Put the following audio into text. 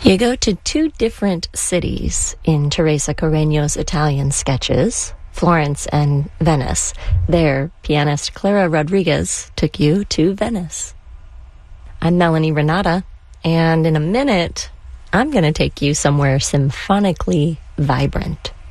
You go to two different cities in Teresa Carreño's Italian sketches, Florence and Venice. There, pianist Clara Rodriguez took you to Venice. I'm Melanie Renata, and in a minute, I'm going to take you somewhere symphonically vibrant.